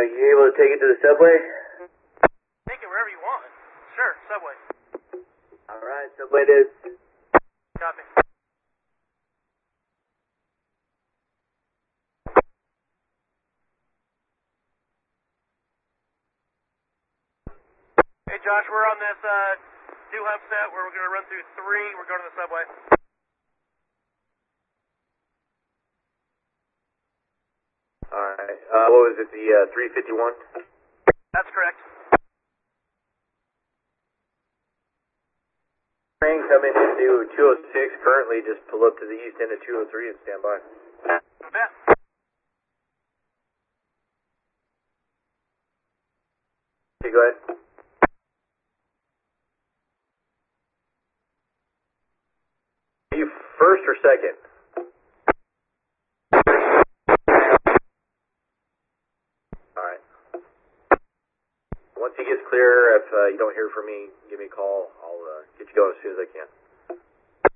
you able to take it to the subway? Take it wherever you want. Sure, subway. Alright, subway it is. Copy. Hey Josh, we're on this two-hub set where we're going to run through 3. We're going to the subway. Alright, what was it, the 351? That's correct. Train coming into 206 currently, just pull up to the east end of 203 and stand by. Bet. Okay, go ahead. Are you first or second? Alright. Once he gets clear, if you don't hear from me, give me a call. I'll get you going as soon as I can.